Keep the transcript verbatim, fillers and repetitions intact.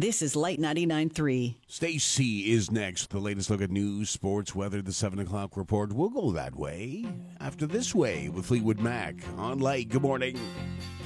This is Light ninety-nine point three. Stacy is next. The latest look at news, sports, weather, the seven o'clock report. We'll go that way after this way with Fleetwood Mac on Light. Good morning.